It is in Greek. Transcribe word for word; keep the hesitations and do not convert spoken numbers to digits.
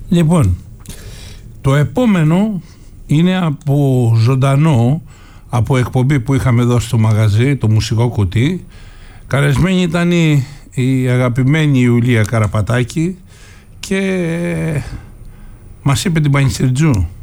Λοιπόν, το επόμενο είναι από ζωντανό, από εκπομπή που είχαμε εδώ στο μαγαζί, το μουσικό κουτί. Καλεσμένη ήταν η, η αγαπημένη Ιουλία Καραπατάκη και μας είπε την Πανηγυρτζού.